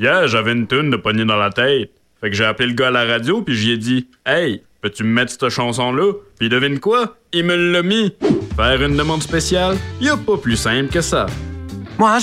Hier, j'avais une toune de poignée dans la tête. Fait que j'ai appelé le gars à la radio puis j'y ai dit « Hey, peux-tu me mettre cette chanson-là? » Puis devine quoi? Il me l'a mis. Faire une demande spéciale? Y a pas plus simple que ça.